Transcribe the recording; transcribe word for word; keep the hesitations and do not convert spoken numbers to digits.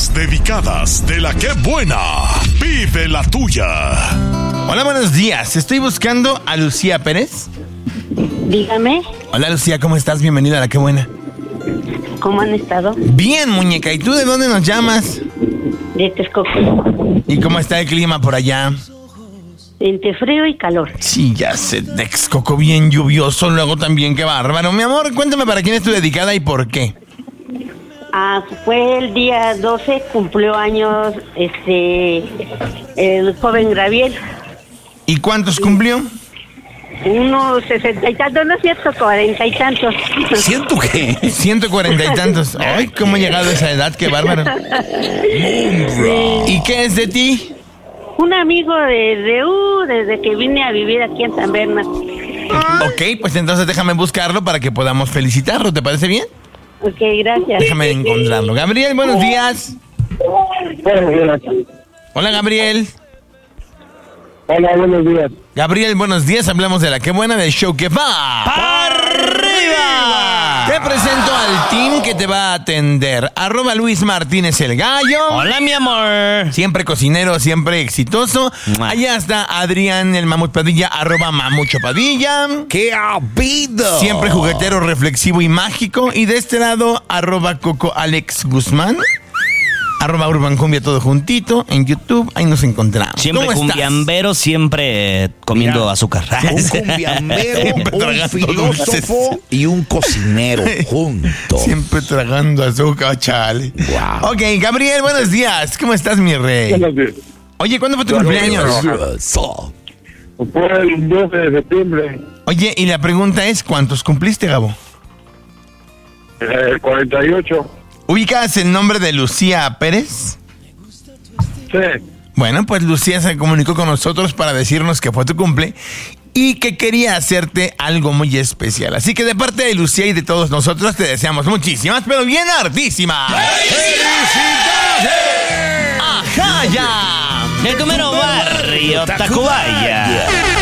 Las dedicadas de la que buena. Vive la tuya. Hola, buenos días. Estoy buscando a Lucía Pérez. Dígame. Hola, Lucía, ¿cómo estás? Bienvenida a la que buena. ¿Cómo han estado? Bien, muñeca. ¿Y tú de dónde nos llamas? De Texcoco. ¿Y cómo está el clima por allá? Entre frío y calor. Sí, ya sé, Texcoco bien lluvioso, luego también, qué bárbaro. Mi amor, cuéntame para quién es tu dedicada y por qué. Ah, fue el día doce, cumplió años este el joven Gabriel. ¿Y cuántos cumplió? Unos sesenta y tantos, no es cierto, cuarenta y tantos. ¿Siento qué? Ciento cuarenta y tantos. Ay, ¿cómo ha llegado a esa edad? Qué bárbaro. ¿Y qué es de ti? Un amigo de uh, desde que vine a vivir aquí en San Bernardo. Ok, pues entonces déjame buscarlo para que podamos felicitarlo, ¿te parece bien? Ok, gracias. Déjame encontrarlo. Gabriel, buenos días. Hola, Gabriel. Hola, buenos días. Gabriel, buenos días. Hablamos de la que buena del show que va ¡para arriba! Te presento al team que te va a atender. Arroba Luis Martínez el Gallo. Hola, mi amor. Siempre cocinero, siempre exitoso. Allá está Adrián el Mamut Padilla, arroba Mamucho Padilla. ¡Qué habido! Siempre juguetero, reflexivo y mágico. Y de este lado, arroba Coco Alex Guzmán. Arroba Urban Cumbia, todo juntito, en YouTube, ahí nos encontramos. Siempre ¿Cómo cumbiambero, siempre eh, comiendo Mira, azúcar. Un cumbiambero, un filósofo y un cocinero juntos. Siempre tragando azúcar, chale. Wow. Ok, Gabriel, buenos días. ¿Cómo estás, mi rey? Buenos días. Oye, ¿cuándo fue tu cumpleaños? Fue el doce de septiembre, Oye, y la pregunta es, ¿cuántos cumpliste, Gabo? eh, cuarenta y ocho. ¿Ubicas el nombre de Lucía Pérez? Sí. Bueno, pues Lucía se comunicó con nosotros para decirnos que fue tu cumple y que quería hacerte algo muy especial. Así que de parte de Lucía y de todos nosotros te deseamos muchísimas, pero bien hartísimas. ¡Felicidades! ¡Ajá, ya! El Gomero Barrio Tacubaya.